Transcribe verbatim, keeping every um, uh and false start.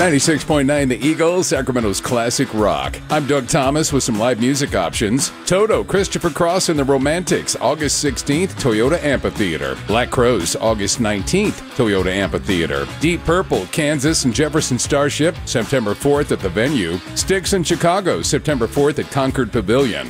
ninety-six point nine The Eagle, Sacramento's classic rock. I'm Doug Thomas with some live music options. Toto, Christopher Cross and the Romantics, August sixteenth, Toyota Amphitheater. Black Crowes, August nineteenth, Toyota Amphitheater. Deep Purple, Kansas and Jefferson Starship, September fourth at the venue. Styx in Chicago, September fourth at Concord Pavilion.